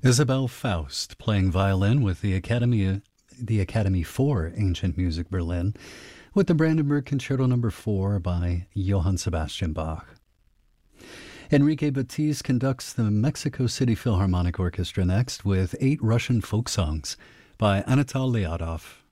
Isabel Faust playing violin with the Academy for Ancient Music Berlin with the Brandenburg Concerto No. 4 by Johann Sebastian Bach. Enrique Batiz conducts the Mexico City Philharmonic Orchestra next with 8 Russian folk songs by Anatol Lyadov.